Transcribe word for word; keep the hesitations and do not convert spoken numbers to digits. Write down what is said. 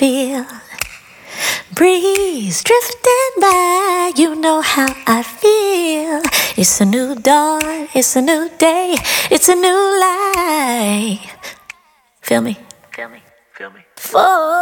feel. Breeze drifting by, you know how I feel. It's a new dawn, it's a new day, it's a new life. Feel me? Feel me? Feel me? For